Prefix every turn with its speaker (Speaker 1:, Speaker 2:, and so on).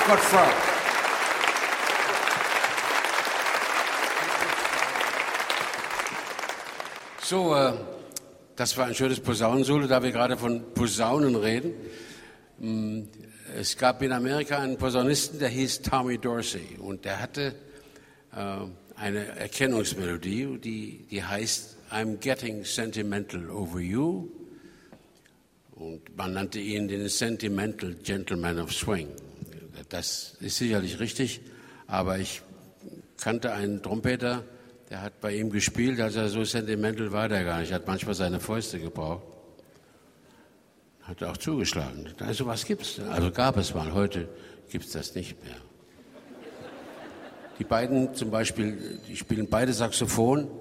Speaker 1: Gott fragt. So, das war ein schönes Posaunensolo, da wir gerade von Posaunen reden. Es gab in Amerika einen Posaunisten, der hieß Tommy Dorsey und der hatte eine Erkennungsmelodie, die heißt I'm Getting Sentimental Over You und man nannte ihn den Sentimental Gentleman of Swing. Das ist sicherlich richtig, aber ich kannte einen Trompeter, der hat bei ihm gespielt, als er so sentimental war der gar nicht. Er hat manchmal seine Fäuste gebraucht. Hat auch zugeschlagen. Also was gibt's? Also gab es mal. Heute gibt's das nicht mehr. Die beiden zum Beispiel, die spielen beide Saxophon.